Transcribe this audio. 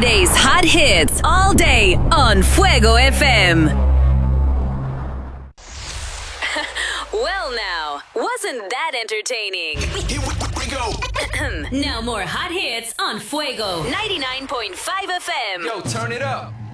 Saturday's hot hits all day on Fuego FM. Well, now, wasn't that entertaining? Here we go. Now more hot hits on Fuego 99.5 FM. Yo, turn it up.